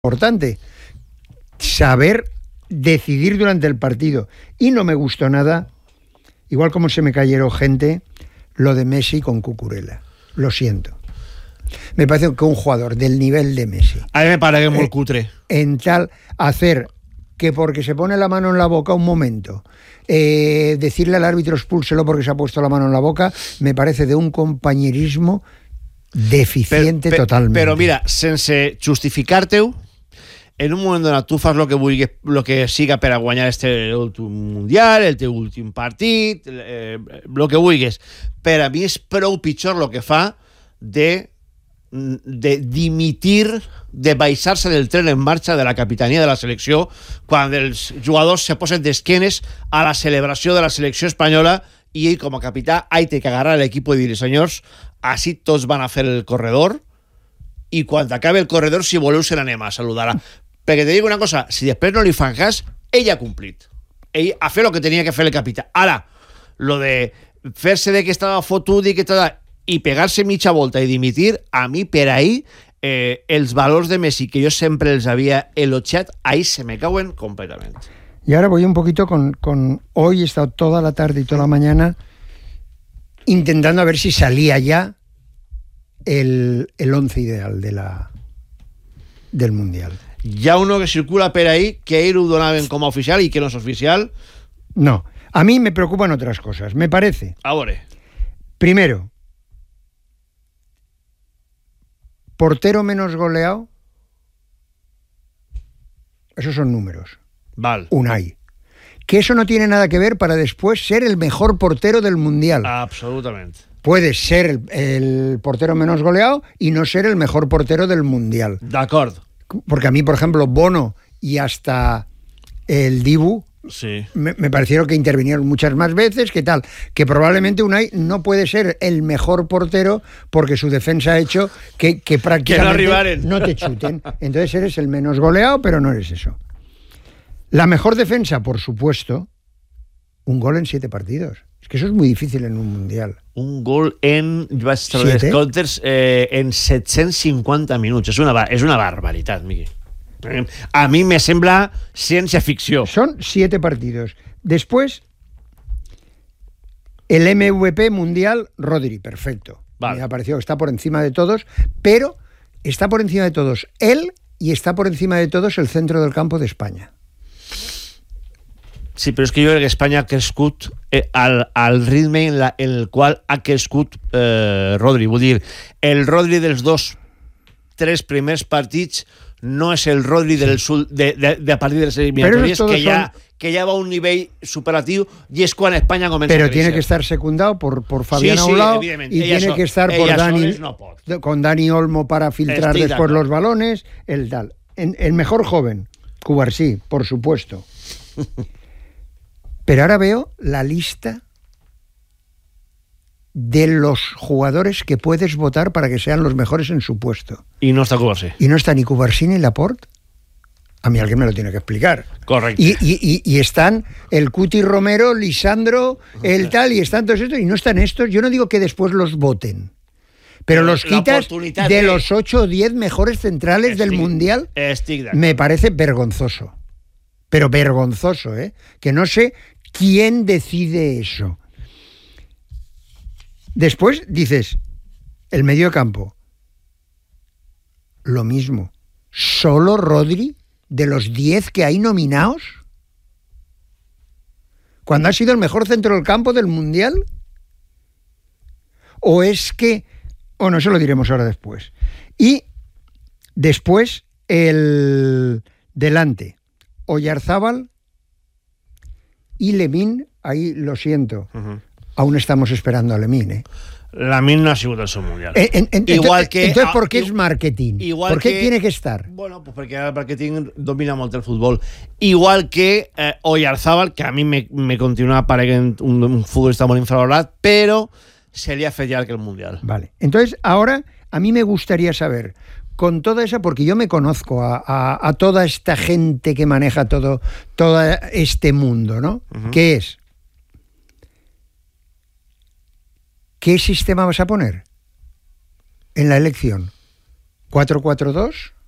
importante, saber decidir durante el partido. Y no me gustó nada, igual como se me cayeron gente, lo de Messi con Cucurella. Lo siento. Me parece que un jugador del nivel de Messi, a mí me parece muy cutre. En tal hacer que porque se pone la mano en la boca un momento, decirle al árbitro expúlselo porque se ha puesto la mano en la boca, me parece de un compañerismo deficiente totalmente. Però mira, sense justificar-te-ho, en un moment donat tu fas el que vulguis, el que siga per a guanyar l'últim mundial, el teu últim partit, el que vulguis. Per a mi és prou pitjor el que fa de dimitir, de baixar-se del tren en marxa de la capitania de la selecció quan els jugadors se posen d'esquenes a la celebració de la selecció espanyola i ell com a capità ha de agarrar l'equip i dir, senyors, així tots van a fer el corredor i quan acabe el corredor, si voleu, se l'anem a saludar. Perquè te dic una cosa, si després no li fan cas, ell ha complit. Ell ha fet el que tenia que fer el capità. Ara, lo de fer-se de que estava fotut i que tal, i pegar-se mitja volta i dimitir, a mi per ahí els valors de Messi que yo siempre els había elogiat, ahí se me cauen completamente. Y ahora voy un poquito con hoy he estado toda la tarde y toda la mañana intentando a ver si salía ya el 11 ideal del Mundial. Hi ha uno que circula per ahí que ell ho donaven com a oficial i que no és oficial. No, a mí me preocupan otras cosas. Me parece, A veure. primero, portero menos goleado, esos son números. Val. Unai. Que eso no tiene nada que ver para después ser el mejor portero del Mundial. Absolutamente. Puedes ser el portero menos goleado y no ser el mejor portero del Mundial. D'acord. Porque a mí, por ejemplo, Bono y hasta el Dibu Sí. me parecieron que intervinieron muchas más veces, que tal, que probablemente Unai no puede ser el mejor portero porque su defensa ha hecho que prácticamente no te chuten. Entonces eres el menos goleado, pero no eres eso. La mejor defensa, por supuesto, un gol en 7 partidos. Es que eso es muy difícil en un Mundial. Un gol en... Jo vaig treure els comptes en 750 minuts. És una barbaritat, Miqui. A mí me sembla ciencia ficción. Son 7 partidos. Después, el MVP mundial, Rodri, perfecto. Vale. Me ha parecido que está por encima de todos, pero está por encima de todos él y está por encima de todos el centro del campo de España. Sí, però és que jo crec que Espanya ha crescut al ritme en el qual ha crescut Rodri. Vull dir, el Rodri dels 3 primers partits no és el Rodri de a partir de les eliminatorias, que ya va a un nivell superatiu i és quan Espanya comença a Pero crecer. tiene que estar secundado por Fabián Aulao y tiene que estar por con Dani Olmo para filtrar después los balones, el tal. El mejor joven, Cubarsí, por supuesto. Pero ahora veo la lista de los jugadores que puedes votar para que sean los mejores en su puesto. Y no está Cubarsí. Y no está ni Cubarsí ni Laporte. A mí alguien me lo tiene que explicar. Correcto. Y están el Cuti Romero, Lisandro, el tal, y están todos estos, y no están estos. Yo no digo que después los voten, pero los quitas de los 8 o 10 mejores centrales del Mundial. Me parece vergonzoso. Pero vergonzoso, ¿eh? Que no sé quién decide eso. Después dices, el medio campo. Lo mismo. ¿Solo Rodri de los 10 que hay nominados? ¿Cuando ha sido el mejor centro del campo del Mundial? ¿O es que...? Bueno, eso lo diremos ahora después. Y después el delante. Oyarzábal y Lemín, ahí lo siento. Aún estamos esperando a Lemín, ¿eh? Lemín no ha sigut el seu mundial. Entonces, ¿por qué es marketing? ¿Por qué tiene que estar? Bueno, pues perquè el marketing domina molt el futbol. Igual que Oyarzábal, que a mi me continua aparent un futbolista molt infravalorat, però se li ha fet llarg el mundial. Vale. Entonces, ahora a mí me gustaría saber, con toda esa, porque yo me conozco a toda esta gente que maneja todo este mundo, ¿no? ¿Qué es? ¿Qué sistema vas a poner en la elección? ¿4-4-2?